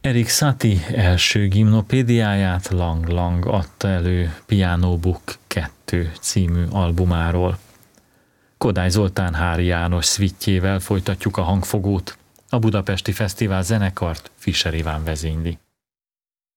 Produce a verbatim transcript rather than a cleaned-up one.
Erik Satie első gimnopédiáját Lang Lang adta elő Piano Book kettő című albumáról. Kodály Zoltán Háry János szvittjével folytatjuk a hangfogót. A Budapesti Fesztivál zenekart Fischer Iván vezényli.